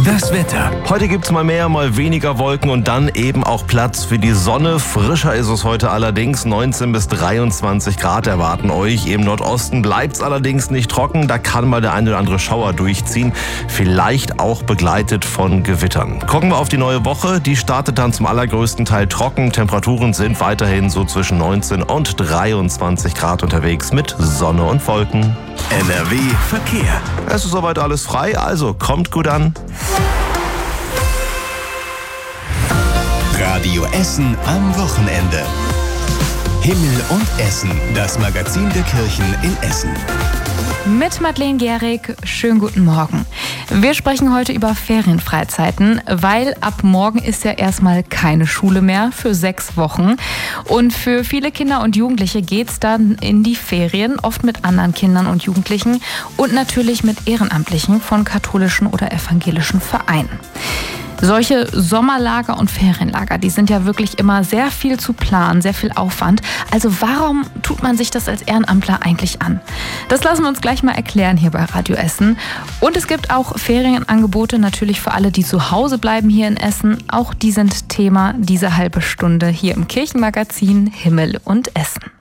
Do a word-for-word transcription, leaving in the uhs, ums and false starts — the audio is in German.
Das Wetter. Heute gibt's mal mehr, mal weniger Wolken und dann eben auch Platz für die Sonne. Frischer ist es heute allerdings. neunzehn bis dreiundzwanzig Grad erwarten euch. Im Nordosten bleibt's allerdings nicht trocken. Da kann mal der eine oder andere Schauer durchziehen. Vielleicht auch begleitet von Gewittern. Gucken wir auf die neue Woche. Die startet dann zum allergrößten Teil trocken. Temperaturen sind weiterhin so zwischen neunzehn und dreiundzwanzig Grad unterwegs mit Sonne und Wolken. N R W Verkehr. Es ist soweit alles frei, also kommt gut an. Radio Essen am Wochenende. Himmel und Essen, das Magazin der Kirchen in Essen. Mit Madeleine Gehrig, schönen guten Morgen. Wir sprechen heute über Ferienfreizeiten, weil ab morgen ist ja erstmal keine Schule mehr für sechs Wochen. Und für viele Kinder und Jugendliche geht's dann in die Ferien, oft mit anderen Kindern und Jugendlichen und natürlich mit Ehrenamtlichen von katholischen oder evangelischen Vereinen. Solche Sommerlager und Ferienlager, die sind ja wirklich immer sehr viel zu planen, sehr viel Aufwand. Also warum tut man sich das als Ehrenamtler eigentlich an? Das lassen wir uns gleich mal erklären hier bei Radio Essen. Und es gibt auch Ferienangebote natürlich für alle, die zu Hause bleiben hier in Essen. Auch die sind Thema diese halbe Stunde hier im Kirchenmagazin Himmel und Essen.